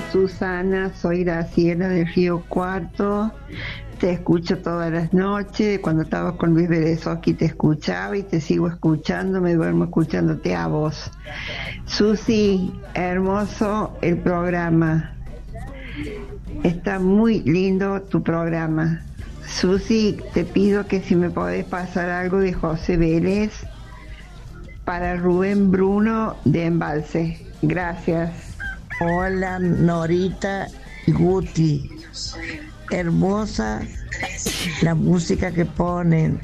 Susana, soy Graciela de Río Cuarto. Te escucho todas las noches. Cuando estaba con Luis Berezovsky te escuchaba y te sigo escuchando. Me duermo escuchándote a vos. Susi, hermoso el programa. Está muy lindo tu programa. Susi, te pido que si me podés pasar algo de José Vélez para Rubén Bruno de Embalse. Gracias. Hola, Norita y Guti. Hermosa la música que ponen.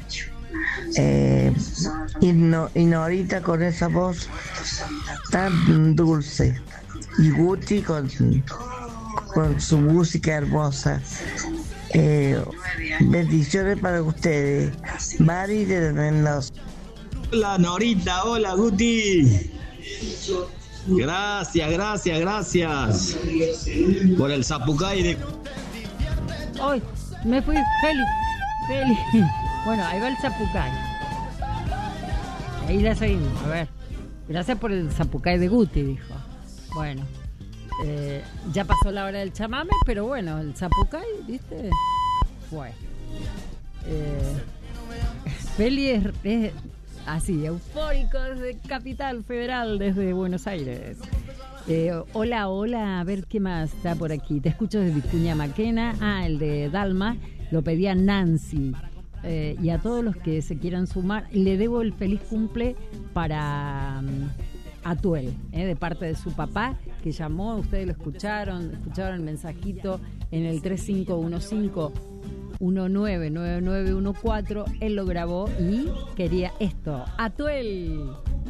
Y Norita con esa voz tan dulce. Y Guti con su música hermosa. Bendiciones para ustedes. Mari de Mendoza. Hola Norita, hola Guti. Gracias por el zapucay de... ¡Ay! Me fui, Feli. Bueno, ahí va el zapucay. Ahí la seguimos, a ver. Gracias por el zapucay de Guti, dijo. Bueno, ya pasó la hora del chamame, pero bueno, el zapucay, ¿viste? Fue. Feli es así, eufórico desde Capital Federal, desde Buenos Aires. Hola, a ver qué más está por aquí. Te escucho desde Vicuña Maquena. El de Dalma lo pedía Nancy. Y a todos los que se quieran sumar, le debo el feliz cumple para Atuel, de parte de su papá, que llamó. Ustedes lo escucharon el mensajito en el 3515-199914. Él lo grabó y quería esto. Atuel.